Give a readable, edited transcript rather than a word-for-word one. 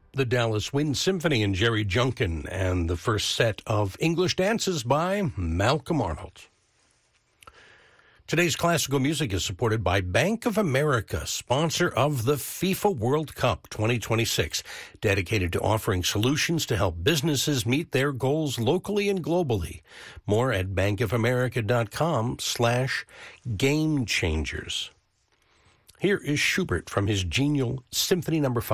The Dallas Wind Symphony and Jerry Junkin, and the first set of English dances by Malcolm Arnold. Today's classical music is supported by Bank of America, sponsor of the FIFA World Cup 2026, dedicated to offering solutions to help businesses meet their goals locally and globally. More at bankofamerica.com/game changers. Here is Schubert from his genial Symphony No. 5.